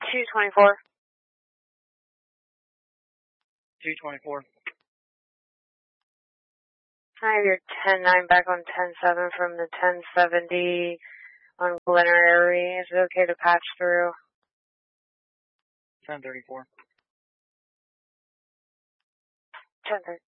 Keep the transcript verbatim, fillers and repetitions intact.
two twenty-four. two twenty-four. I have your ten nine back on ten seven from the ten seventy on Glenary. Is it okay to patch through? ten thirty-four. ten thirty.